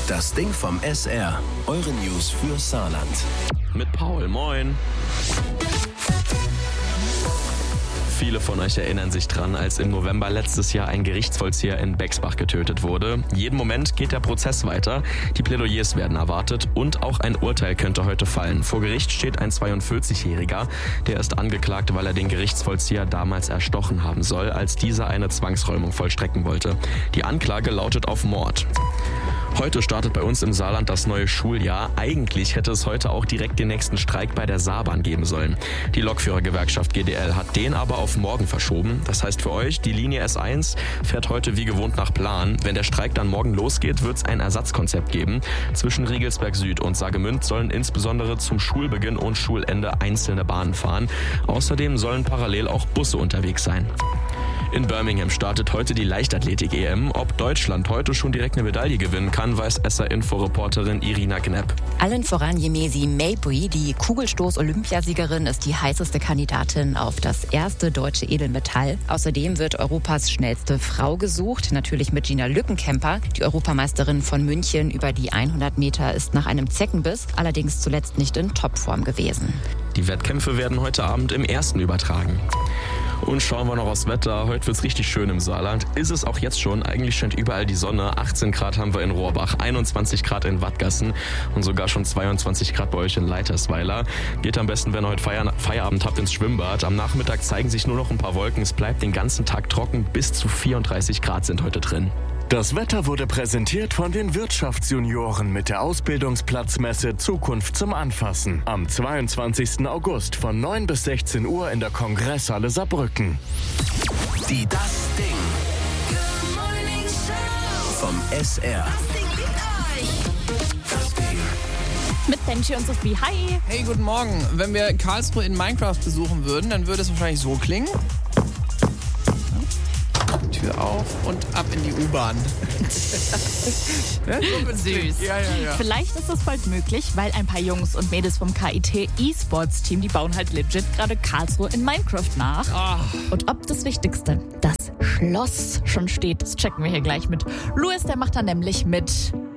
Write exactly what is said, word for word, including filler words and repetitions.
Das Ding vom S R. Eure News für Saarland. Mit Paul, moin. Viele von euch erinnern sich dran, als im November letztes Jahr ein Gerichtsvollzieher in Bexbach getötet wurde. Jeden Moment geht der Prozess weiter, die Plädoyers werden erwartet und auch ein Urteil könnte heute fallen. Vor Gericht steht ein zweiundvierzigjähriger, der ist angeklagt, weil er den Gerichtsvollzieher damals erstochen haben soll, als dieser eine Zwangsräumung vollstrecken wollte. Die Anklage lautet auf Mord. Heute startet bei uns im Saarland das neue Schuljahr. Eigentlich hätte es heute auch direkt den nächsten Streik bei der Saarbahn geben sollen. Die Lokführergewerkschaft G D L hat den aber auf morgen verschoben. Das heißt für euch, die Linie S eins fährt heute wie gewohnt nach Plan. Wenn der Streik dann morgen losgeht, wird es ein Ersatzkonzept geben. Zwischen Riegelsberg Süd und Saargemünd sollen insbesondere zum Schulbeginn und Schulende einzelne Bahnen fahren. Außerdem sollen parallel auch Busse unterwegs sein. In Birmingham startet heute die Leichtathletik-E M. Ob Deutschland heute schon direkt eine Medaille gewinnen kann, weiß S R-Info-Reporterin Irina Knepp. Allen voran Yemesi Mabry, die Kugelstoß-Olympiasiegerin, ist die heißeste Kandidatin auf das erste deutsche Edelmetall. Außerdem wird Europas schnellste Frau gesucht, natürlich mit Gina Lückenkämper. Die Europameisterin von München über die hundert Meter ist nach einem Zeckenbiss allerdings zuletzt nicht in Topform gewesen. Die Wettkämpfe werden heute Abend im ersten übertragen. Und schauen wir noch aufs Wetter. Heute wird's richtig schön im Saarland. Ist es auch jetzt schon. Eigentlich scheint überall die Sonne. achtzehn Grad haben wir in Rohrbach, einundzwanzig Grad in Wattgassen und sogar schon zweiundzwanzig Grad bei euch in Leitersweiler. Geht am besten, wenn ihr heute Feier- Feierabend habt, ins Schwimmbad. Am Nachmittag zeigen sich nur noch ein paar Wolken. Es bleibt den ganzen Tag trocken. Bis zu vierunddreißig Grad sind heute drin. Das Wetter wurde präsentiert von den Wirtschaftsjunioren mit der Ausbildungsplatzmesse Zukunft zum Anfassen. Am zweiundzwanzigsten August von neun bis sechzehn Uhr in der Kongresshalle Saarbrücken. Die Das Ding. Good Morning Show. Vom S R. Das Ding liebt euch. Das Ding. Mit Benji und Sophie. Hi. Hey, guten Morgen. Wenn wir Karlsruhe in Minecraft besuchen würden, dann würde es wahrscheinlich so klingen. Tür auf und ab in die U-Bahn. Ja, so Süß. Ja, ja, ja. Vielleicht ist das bald möglich, weil ein paar Jungs und Mädels vom K I T E-Sports-Team, die bauen halt legit gerade Karlsruhe in Minecraft nach. Ach. Und ob das Wichtigste, das Schloss, schon steht, das checken wir hier gleich mit Louis, der macht da nämlich mit